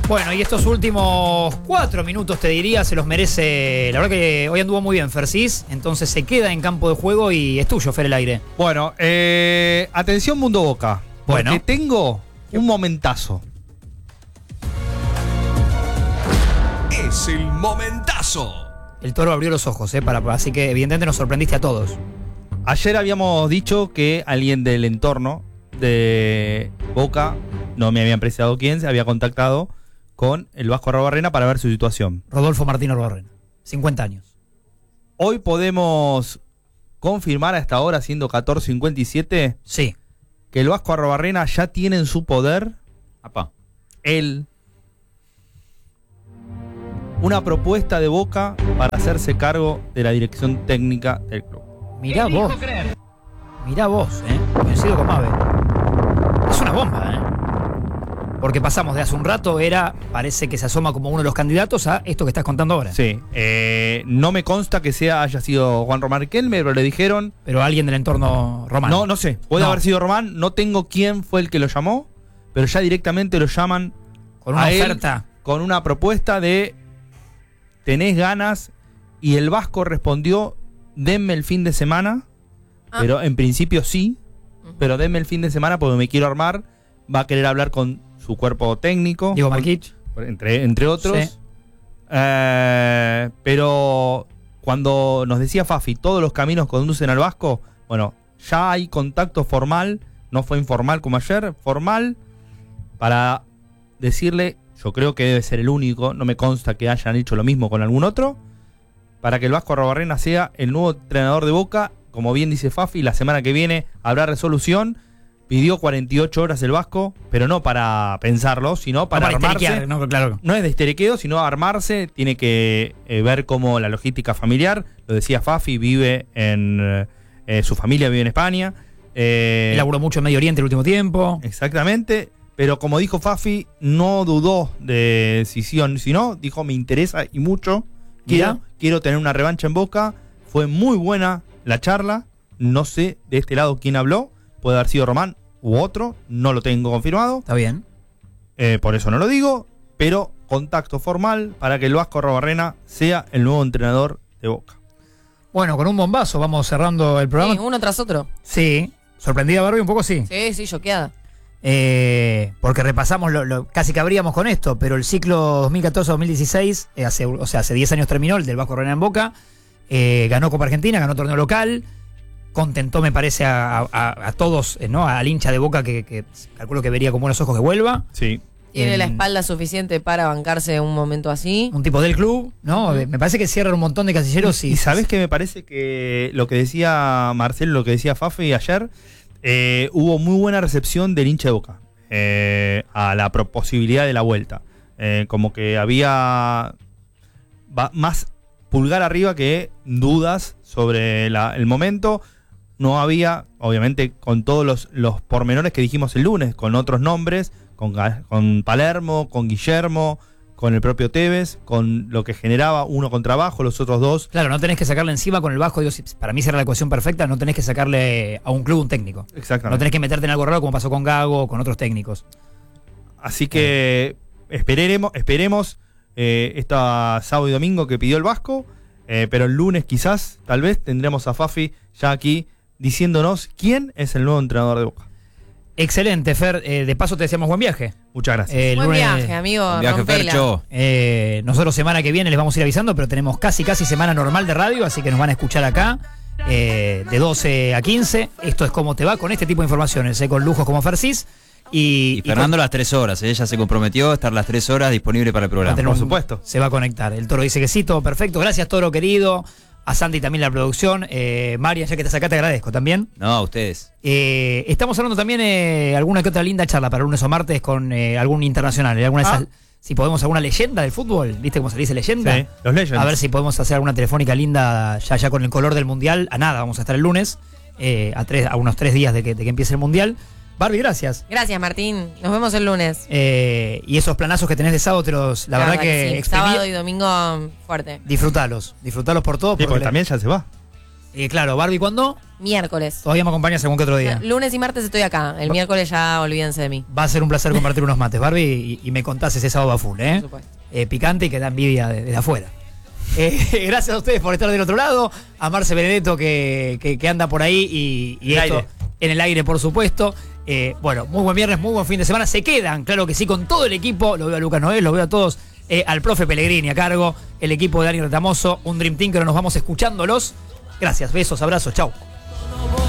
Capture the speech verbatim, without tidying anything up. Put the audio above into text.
Bueno, y estos últimos cuatro minutos, te diría, se los merece. La verdad que hoy anduvo muy bien Fercis, entonces se queda en campo de juego y es tuyo, Fer, el aire. Bueno, eh, atención Mundo Boca, porque Bueno. tengo un momentazo. Es el momentazo. El Toro abrió los ojos, ¿eh? Para, así que evidentemente nos sorprendiste a todos. Ayer habíamos dicho que alguien del entorno de Boca, no me habían precisado quién, se había contactado con el Vasco Arrobarrena para ver su situación. Rodolfo Martino Arrobarrena, cincuenta años. Hoy podemos confirmar a esta hora, siendo catorce cincuenta y siete, Sí. que el Vasco Arrobarrena ya tiene en su poder Apá. él una propuesta de Boca para hacerse cargo de la dirección técnica del club. Mirá vos. Mirá vos, ¿eh? Coincido con Mabe. Es una bomba, ¿eh? Porque pasamos de hace un rato, era, parece que se asoma como uno de los candidatos a esto que estás contando ahora. Sí, eh, no me consta que sea haya sido Juan Román Riquelme, pero le dijeron... Pero alguien del entorno romano. No, no sé, puede No. haber sido Román, no tengo quién fue el que lo llamó, pero ya directamente lo llaman Con una a él oferta. con una propuesta de tenés ganas, y el Vasco respondió, denme el fin de semana, Ah. pero en principio sí, pero denme el fin de semana porque me quiero armar, va a querer hablar con su cuerpo técnico, Diego Marquich. entre, entre otros. Sí. Eh, pero cuando nos decía Fafi, todos los caminos conducen al Vasco, bueno, ya hay contacto formal, no fue informal como ayer, formal, para decirle, yo creo que debe ser el único, no me consta que hayan hecho lo mismo con algún otro, para que el Vasco Arrobarrena sea el nuevo entrenador de Boca. Como bien dice Fafi, la semana que viene habrá resolución. Pidió cuarenta y ocho horas el Vasco, pero no para pensarlo, sino para, No para armarse. histeriquear, no, claro. No es de histeriqueo, sino armarse. Tiene que eh, ver cómo la logística familiar, lo decía Fafi, vive en... Eh, su familia vive en España. Eh, Él laburó mucho en Medio Oriente el último tiempo. Exactamente, pero como dijo Fafi, no dudó de si sí o si no, dijo me interesa y mucho, quiero, Mirá. quiero tener una revancha en Boca. Fue muy buena la charla, no sé de este lado quién habló, puede haber sido Román u otro, no lo tengo confirmado, Está bien. eh, por eso no lo digo, pero contacto formal para que el Vasco Arrobarrena sea el nuevo entrenador de Boca. Bueno, con un bombazo vamos cerrando el programa. Sí, uno tras otro. Sí. ¿Sorprendida, Barbie? Un poco sí. Sí, sí, choqueada. Eh, porque repasamos, lo, lo- casi que abríamos con esto, pero el ciclo dos mil catorce dos mil dieciséis, eh, hace, o sea, hace diez años terminó el del Vasco Arrobarrena en Boca, eh, ganó Copa Argentina, ganó torneo local, contentó, me parece, a, a- a todos, eh, ¿no? Al hincha de Boca que, que calculo que vería con buenos ojos que vuelva. Sí. Tiene En- la espalda suficiente para bancarse un momento así. Un tipo del club, ¿no? Ujú. Me parece que cierran un montón de casilleros y, Y sabés que me parece que lo que decía Marcelo, lo que decía Fafi ayer, eh, hubo muy buena recepción del hincha de Boca eh, a la pro- posibilidad de la vuelta. Eh, como que había va- más pulgar arriba que dudas sobre la- el momento. No había, obviamente, con todos los, los pormenores que dijimos el lunes, con otros nombres, con, Ga- con Palermo, con Guillermo, con el propio Tevez, con lo que generaba uno con trabajo, los otros dos. claro, no tenés que sacarle encima con el Vasco. Digo, si para mí será la ecuación perfecta, no tenés que sacarle a un club un técnico. No Exactamente. tenés que meterte en algo raro como pasó con Gago o con otros técnicos. Así que esperemos, esperemos eh, esta sábado y domingo que pidió el Vasco, eh, pero el lunes quizás, tal vez, tendremos a Fafi ya aquí diciéndonos quién es el nuevo entrenador de Boca. Excelente, Fer. Eh, de paso te deseamos buen viaje. Muchas gracias. Eh, el Buen lunes- viaje, amigo. Buen viaje, rompela. Fercho. Eh, nosotros semana que viene les vamos a ir avisando, pero tenemos casi casi semana normal de radio, así que nos van a escuchar acá eh, de doce a quince. Esto es Cómo te va con este tipo de informaciones, eh, con lujos como Fercis. Y, Y Fernando las tres horas, ella se comprometió a estar las tres horas disponible para el con- programa. tener por un- supuesto. Se va a conectar. El Toro dice que sí, todo perfecto. Gracias, Toro querido. A Sandy también la producción. Eh, María, ya que te sacaste, te agradezco también. No, a ustedes. Eh, estamos hablando también eh, alguna que otra linda charla para lunes o martes con eh, algún internacional. eh, Alguna de Ah. esas- si podemos alguna leyenda del fútbol, ¿viste cómo se le dice leyenda? Sí, los Legends. A ver si podemos hacer alguna telefónica linda ya ya con el color del mundial. A nada, vamos a estar el lunes, eh, a, tres, a unos tres días de que, de que empiece el mundial. Barbie, gracias. Gracias, Martín. Nos vemos el lunes. Eh, y esos planazos que tenés de sábado, te los, la, verdad que sí, exprimí- sábado y domingo fuerte. disfrutalos, disfrutalos por todo. Sí, porque porque le- también ya se va. Eh, claro, Barbie, ¿cuándo? Miércoles. Todavía me acompañas algún que otro día. Lunes y martes estoy acá. El Va- miércoles ya olvídense de mí. Va a ser un placer compartir unos mates, Barbie, y, y me contás ese sábado a full, ¿eh? Por supuesto. Eh, picante y que da envidia de- desde afuera. Eh, gracias a ustedes por estar del otro lado. A Marce Benedetto que, que, que anda por ahí y, y En el esto aire. en el aire, por supuesto. Eh, bueno, muy buen viernes, muy buen fin de semana. Se quedan, claro que sí, con todo el equipo. Lo veo a Lucas Noel, lo veo a todos. Eh, al profe Pellegrini a cargo, el equipo de Dani Retamoso, un Dream Team que nos vamos escuchándolos. Gracias, besos, abrazos, chau.